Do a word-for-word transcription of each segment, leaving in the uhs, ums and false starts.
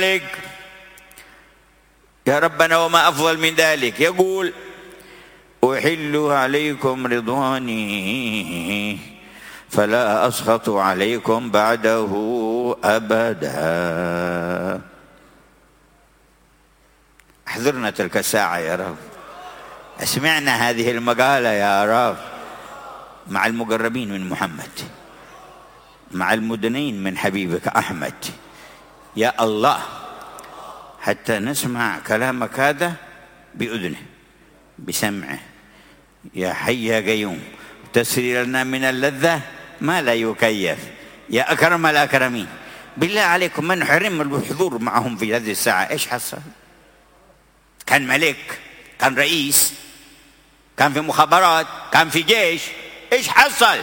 يا ربنا وما أفضل من ذلك؟ يقول أحل عليكم رضواني فلا أسخط عليكم بعده أبدا. احذرنا تلك الساعة يا رب، اسمعنا هذه المقالة يا رب، مع المقربين من محمد، مع المدنين من حبيبك أحمد يا الله، حتى نسمع كلامك هذا بأذنه بسمعه. يا حي يا قيوم تسري لنا من اللذة ما لا يكيف يا أكرم الأكرمين. بالله عليكم من حرم الحضور معهم في هذه الساعة إيش حصل؟ كان ملك، كان رئيس، كان في مخابرات، كان في جيش، إيش حصل؟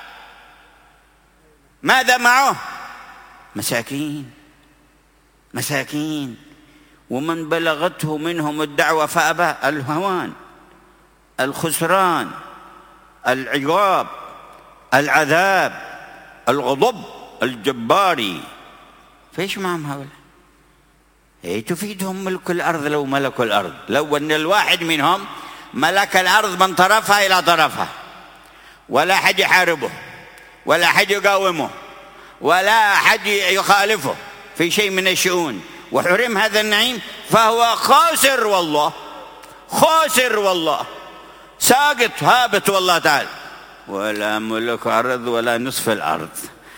ماذا معه؟ مساكين مساكين. ومن بلغته منهم الدعوة فأبى، الهوان، الخسران، العقاب، العذاب، الغضب الجباري. فإيش معهم هؤلاء؟ إيه تفيدهم ملك الأرض لو ملكوا الأرض؟ لو أن الواحد منهم ملك الأرض من طرفها إلى طرفها، ولا أحد يحاربه ولا أحد يقاومه ولا أحد يخالفه في شيء من الشؤون، وحرم هذا النعيم، فهو خاسر والله، خاسر والله، ساقط هابط والله تعالى. ولا ملك أرض ولا نصف الأرض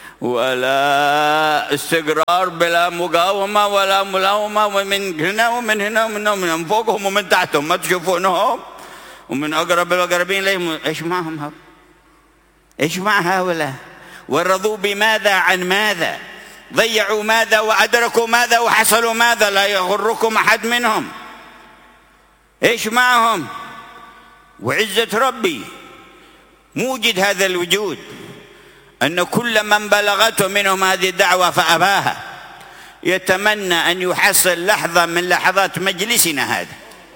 ولا استقرار بلا مقاومة ولا ملاومة، ومن هنا ومن هنا ومن هنا ومن فوقهم ومن تحتهم ما تشوفونهم، ومن أقرب الأقربين لهم. إيش معهم هؤلاء؟ إيش مع هؤلاء؟ ورضوا بماذا عن ماذا؟ ضيعوا ماذا وأدركوا ماذا وحصلوا ماذا؟ لا يغركم أحد منهم. إيش معهم؟ وعزة ربي موجد هذا الوجود أن كل من بلغته منهم هذه الدعوة فأباها يتمنى أن يحصل لحظة من لحظات مجلسنا هذا،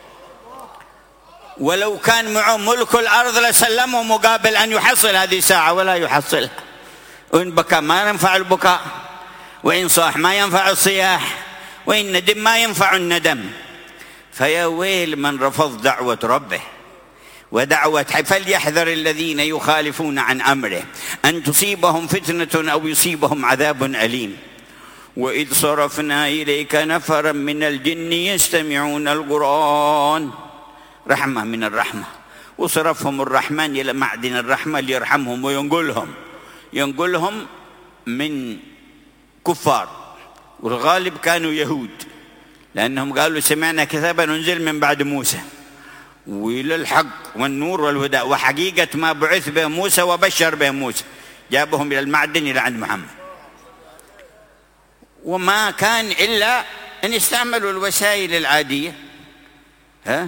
ولو كان معه ملك الأرض لسلمه مقابل أن يحصل هذه الساعة، ولا يحصلها. وإن بكى ما ينفع البكاء، وإن صاح ما ينفع الصياح، وإن ندم ما ينفع الندم. فيا ويل من رفض دعوة ربه ودعوة. فليحذر الذين يخالفون عن أمره أن تصيبهم فتنة أو يصيبهم عذاب أليم. وإذ صرفنا إليك نفرا من الجن يستمعون القرآن، رحمة من الرحمة، وصرفهم الرحمن إلى معدن الرحمة ليرحمهم وينقلهم، ينقلهم من كفار، والغالب كانوا يهود، لأنهم قالوا سمعنا كتابا أنزل من بعد موسى، وإلى الحق والنور والهدى وحقيقة ما بعث به موسى وبشر به موسى، جابهم إلى المعدن إلى عند محمد. وما كان إلا أن يستعملوا الوسائل العادية، ها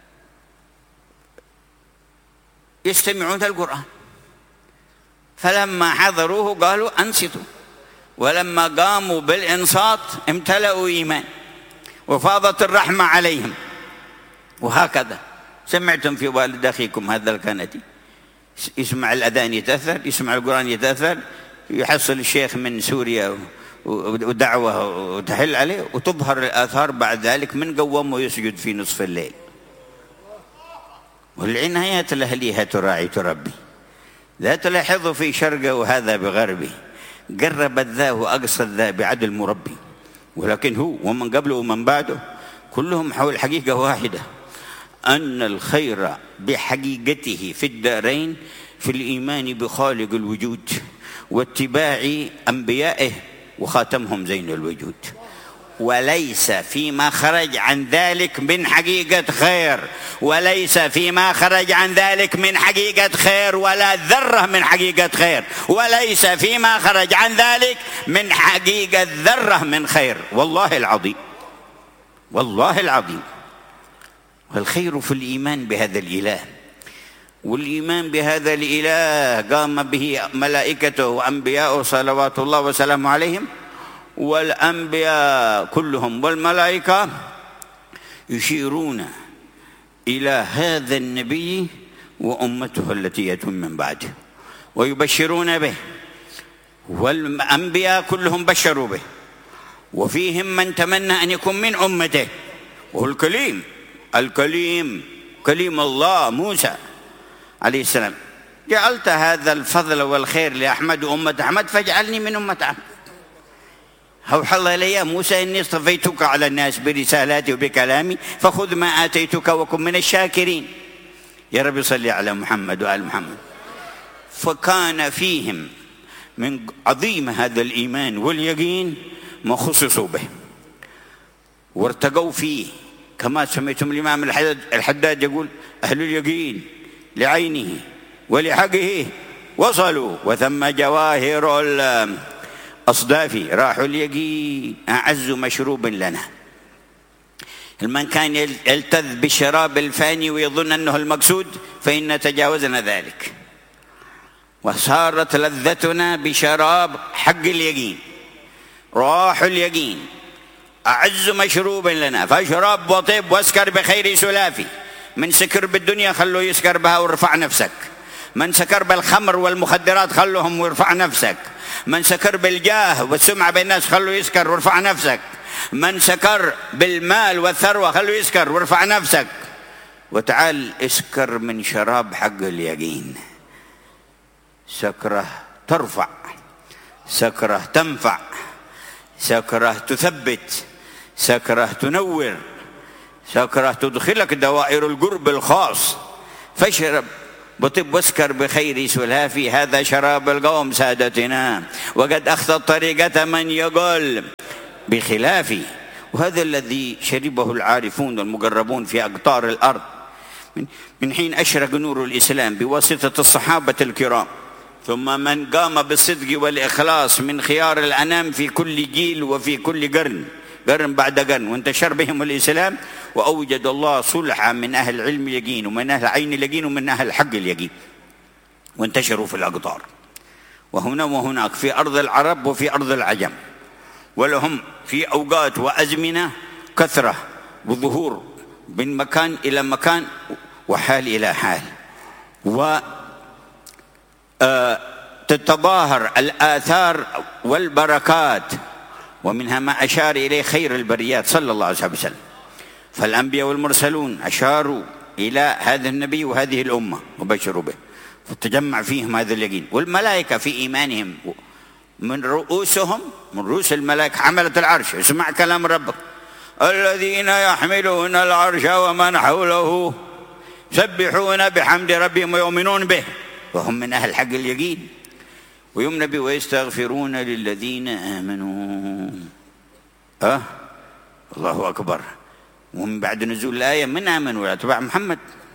يستمعون القرآن. فلما حضروه قالوا أنصتوا، ولما قاموا بالإنصات امتلأوا إيمان وفاضت الرحمة عليهم. وهكذا سمعتم في والد أخيكم هذا الكندي، يسمع الأذان يتأثر، يسمع القرآن يتأثر، يحصل الشيخ من سوريا ودعوة وتحل عليه، وتظهر الآثار بعد ذلك من قوم ويسجد في نصف الليل. والعنايات الأهلية تراعي تربي، لا تلاحظ في شرقه وهذا بغربه، قربت ذا وأقصت ذا بعدل مربي. ولكن هو ومن قبله ومن بعده كلهم حول حقيقة واحدة، أن الخير بحقيقته في الدارين في الإيمان بخالق الوجود واتباع أنبيائه وخاتمهم زين الوجود، وليس فيما خرج عن ذلك من حقيقة خير، وليس فيما خرج عن ذلك من حقيقة خير ولا ذرة من حقيقة خير، وليس فيما خرج عن ذلك من حقيقة ذرة من خير، والله العظيم، والله العظيم. والخير في الإيمان بهذا الإله، والإيمان بهذا الإله قام به ملائكته وأنبياؤه صلوات الله وسلامه عليهم، والأنبياء كلهم والملائكة يشيرون إلى هذا النبي وأمته التي يأتون من بعده ويبشرون به، والأنبياء كلهم بشروا به، وفيهم من تمنى أن يكون من أمته، وهو الكليم الكليم كليم الله موسى عليه السلام. جعلت هذا الفضل والخير لأحمد وأمة أحمد فاجعلني من أمة أحمد. أوحى الله إلي يا موسى إني اصطفيتك على الناس برسالاتي وبكلامي فخذ ما آتيتك وكن من الشاكرين. يا رب صل على محمد وآل محمد. فكان فيهم من عظيم هذا الإيمان واليقين ما خصصوا به وارتقوا فيه، كما سميتم الإمام الحداد يقول أهل اليقين لعينه ولحقه وصلوا وثم جواهر الأصداف راحوا اليقين أعز مشروب لنا. من كان يلتذ بالشراب الفاني ويظن أنه المقصود فإن تجاوزنا ذلك، وصارت لذتنا بشراب حق اليقين. راح اليقين أعز مشروب لنا فاشرب وطيب واسكر بخير سلافي. من سكر بالدنيا خلوه يسكر بها وارفع نفسك، من سكر بالخمر والمخدرات خلوهم وارفع نفسك، من سكر بالجاه والسمعة بين الناس خلوه يسكر وارفع نفسك، من سكر بالمال والثروة خلوه يسكر وارفع نفسك. وتعال اسكر من شراب حق اليقين. سكرة ترفع، سكرة تنفع، سكرة تثبت، سكرة تنور، سكرة تدخلك دوائر القرب الخاص. فاشرب وطب واسكر بخير سلافي، هذا شراب القوم سادتنا وقد أخذت طريقة من يقول بخلافي. وهذا الذي شربه العارفون المقربون في أقطار الأرض من حين أشرق نور الإسلام بواسطة الصحابة الكرام، ثم من قام بالصدق والإخلاص من خيار الأنام في كل جيل وفي كل قرن قرن بعد قرن، وانتشر بهم الإسلام وأوجد الله صلحا من أهل علم اليقين ومن أهل عين اليقين ومن أهل حق اليقين، وانتشروا في الأقطار وهنا وهناك في أرض العرب وفي أرض العجم، ولهم في أوقات وأزمنة كثرة وظهور من مكان إلى مكان وحال إلى حال، و تتظاهر الآثار والبركات، ومنها ما أشار إليه خير البريات صلى الله عليه وسلم. فالأنبياء والمرسلون أشاروا إلى هذا النبي وهذه الأمة وبشروا به، فتجمع فيهم هذا اليقين. والملائكة في إيمانهم من رؤوسهم من رؤوس الملائكة حملة العرش، اسمع كلام ربك الذين يحملون العرش ومن حوله يسبحون بحمد ربهم ويؤمنون به وهم من أهل حق اليقين ويؤمن به ويستغفرون للذين آمنوا. أه الله أكبر. ومن بعد نزول الآية من آمنوا واتبع محمد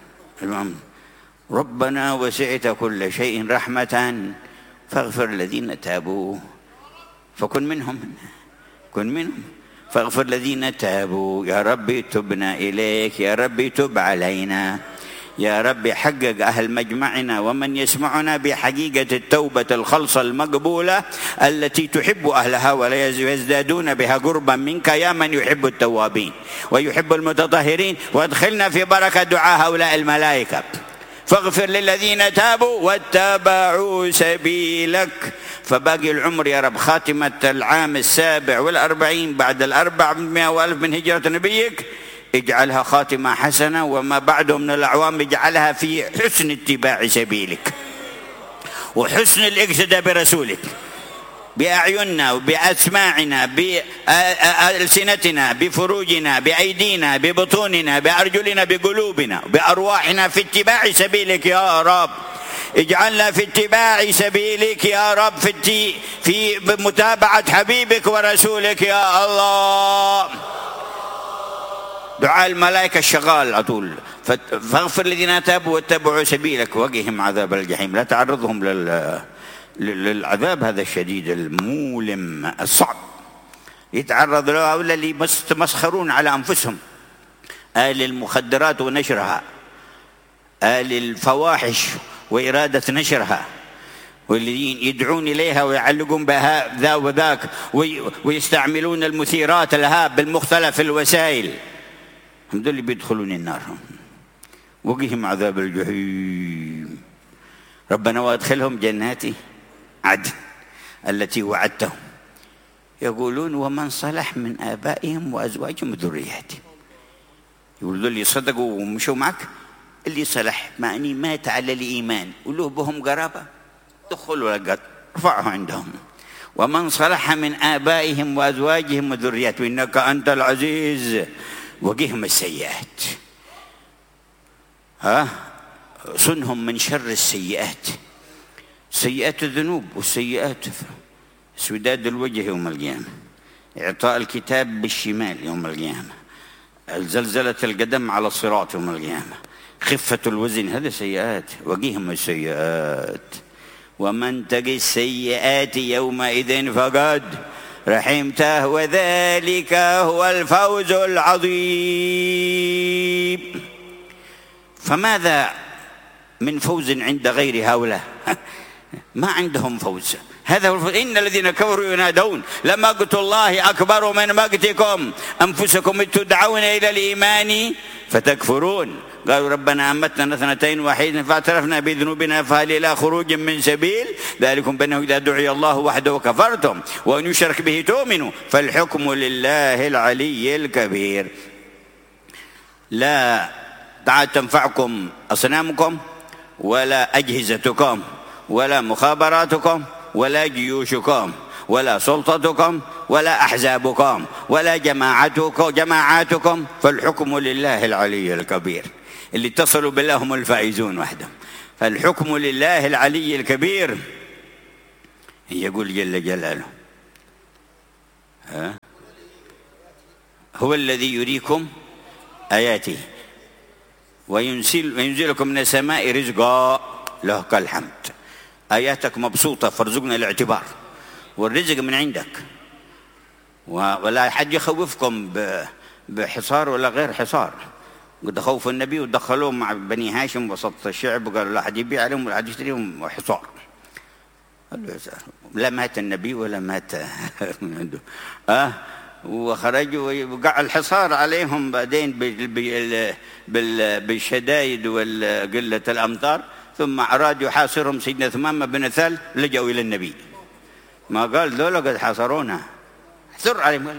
ربنا وسعت كل شيء رحمة فاغفر الذين تابوا فكن منهم كن منهم فاغفر الذين تابوا. يا ربي تبنا إليك، يا ربي تب علينا، يا رب حقق أهل مجمعنا ومن يسمعنا بحقيقة التوبة الخلصة المقبولة التي تحب أهلها ولا يزدادون بها قربا منك يا من يحب التوابين ويحب المتطهرين، وادخلنا في بركة دعاء هؤلاء الملائكة. فاغفر للذين تابوا واتبعوا سبيلك. فباقي العمر يا رب خاتمة العام السابع والأربعين بعد الأربعمائة وألف من هجرة نبيك اجعلها خاتمة حسنة، وما بعده من الأعوام اجعلها في حسن اتباع سبيلك وحسن الاقتداء برسولك بأعيننا وبأسماعنا بألسنتنا بفروجنا بأيدينا ببطوننا بأرجلنا بقلوبنا بأرواحنا في اتباع سبيلك يا رب. اجعلنا في اتباع سبيلك يا رب، في في متابعة حبيبك ورسولك يا الله. دعاء الملائكة الشغال على طول. فاغفر الذين تابوا واتبعوا سبيلك وقهم عذاب الجحيم. لا تعرضهم لل للعذاب هذا الشديد المؤلم الصعب يتعرض له هؤلاء اللي يتمسخرون على أنفسهم، آل المخدرات ونشرها، آل الفواحش وإرادة نشرها، والذين يدعون إليها ويعلقون بها ذا وذاك ويستعملون المثيرات لها بالمختلف الوسائل، هم دول اللي بيدخلون النار. وقهم عذاب الجحيم. ربنا وادخلهم جنات عدن التي وعدتهم يقولون ومن صلح من آبائهم وأزواجهم وذرياتهم. يقولوا اللي صدقوا ومشوا معك اللي صلح معني مات على الإيمان وله بهم قرابة دخلوا لقد رفعوا عندهم. ومن صلح من آبائهم وأزواجهم وذرياتهم إنك أنت العزيز وقهم السيئات. ها صنهم من شر السيئات، سيئات الذنوب والسيئات، سداد الوجه يوم القيامة، إعطاء الكتاب بالشمال يوم القيامة، زلزلة القدم على الصراط يوم القيامة، خفة الوزن، هذا سيئات وقهم السيئات. ومن تق السيئات يومئذ فقد رحمته وذلك هو الفوز العظيم. فماذا من فوز عند غير هؤلاء؟ ما عندهم فوز. هذا هو الفوز. إن الذين كفروا ينادون لمقت الله أكبر من مقتكم أنفسكم إذ تدعون إلى الإيمان فتكفرون. قالوا ربنا أمتنا اثنتين وحيدا فاعترفنا بذنوبنا فهل إلى خروج من سبيل ذلكم بأنه إذا دعي الله وحده كفرتم وأن يشرك به تؤمنوا فالحكم لله العلي الكبير. لا تعالى تنفعكم أصنامكم ولا أجهزتكم ولا مخابراتكم ولا جيوشكم ولا سلطتكم ولا أحزابكم ولا جماعتكم جماعاتكم فالحكم لله العلي الكبير. اللي اتصلوا بالله هم الفائزون وحدهم. فالحكم لله العلي الكبير. يقول جل جلاله ها هو الذي يريكم آياته وينزل وينزلكم من السماء رزقا له كالحمد. آياتك مبسوطة فارزقنا الاعتبار والرزق من عندك، ولا حد يخوفكم بحصار ولا غير حصار. قد خوفوا النبي ودخلوه مع بني هاشم وسط الشعب وقالوا لا حد يبيع عليهم ولا حد يشتريهم حصار. لا مات النبي ولا مات اه وخرجوا وقع الحصار عليهم بعدين بالشدائد وقلة الأمطار. ثم أرادوا يحاصرهم سيدنا ثمامة بن ثل لجأوا إلى النبي. ما قال ذولا قد حاصرونا ثر عليهم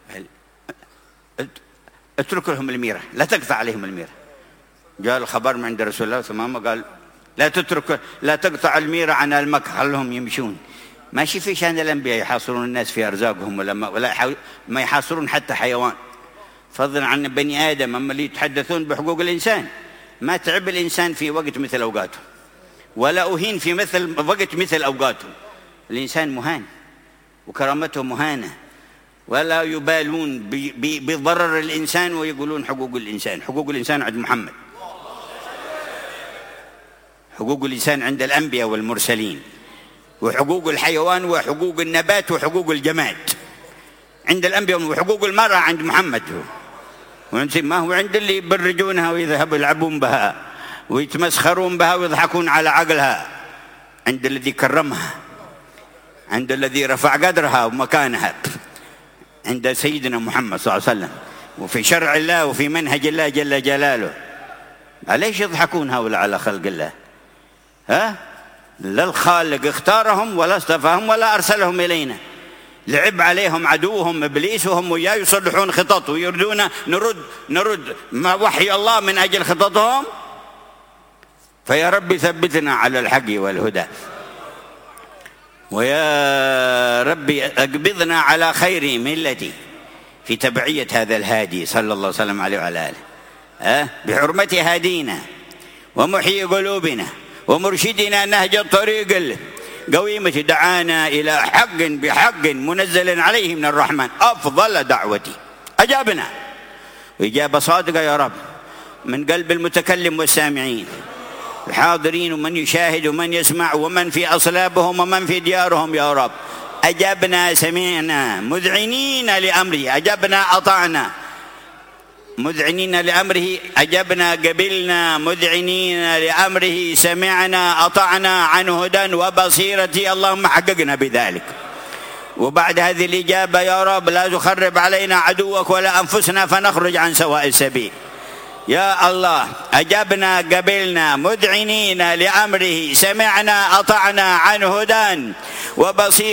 اترك لهم الميرة لا تقطع عليهم الميرة. جاء الخبر من عند رسول الله ثمامة قال لا تترك لا تقطع الميرة عن المكة خلهم يمشون. ماشي في شان الأنبياء يحاصرون الناس في أرزاقهم ولا ما, ولا ما يحاصرون حتى حيوان فضلا عن بني آدم. أما اللي يتحدثون بحقوق الإنسان ما تعب الإنسان في وقت مثل أوقاته ولا أهين في مثل وقت مثل أوقاته. الإنسان مهان وكرامته مهانة ولا يبالون بضرر الإنسان ويقولون حقوق الإنسان. حقوق الإنسان عند محمد، حقوق الإنسان عند الأنبياء والمرسلين، وحقوق الحيوان وحقوق النبات وحقوق الجماد عند الأنبياء، وحقوق المرأة عند محمد. ما هو عند اللي يبرجونها ويذهبوا يلعبون بها ويتمسخرون بها ويضحكون على عقلها. عند الذي كرمها، عند الذي رفع قدرها ومكانها، عند سيدنا محمد صلى الله عليه وسلم وفي شرع الله وفي منهج الله جل جلاله. ليش يضحكون هؤلاء على خلق الله؟ ها لا الخالق اختارهم ولا اصطفاهم ولا أرسلهم إلينا. لعب عليهم عدوهم إبليس وهم وياه يصلحون خطط ويردون نرد نرد ما وحي الله من أجل خططهم. فيا رب ثبتنا على الحق والهدى، ويا ربي أقبضنا على خير ملتي في تبعية هذا الهادي صلى الله وسلم عليه وعلى آله أه؟ بحرمة هادينا ومحيي قلوبنا ومرشدنا نهج الطريق القويمة دعانا إلى حق بحق منزل عليه من الرحمن أفضل دعوتي. أجابنا وإجابة صادقة يا رب من قلب المتكلم والسامعين الحاضرين ومن يشاهد ومن يسمع ومن في أصلابهم ومن في ديارهم يا رب. أجبنا سمعنا مذعنين لأمره، أجبنا أطعنا مذعنين لأمره، أجبنا قبلنا مذعنين لأمره، سمعنا أطعنا عن هدى وبصيرة. اللهم حققنا بذلك. وبعد هذه الإجابة يا رب لا تخرب علينا عدوك ولا أنفسنا فنخرج عن سواء السبيل يا الله. أجبنا قبلنا مذعنين لأمره، سمعنا أطعنا عن هدى وبصيرة.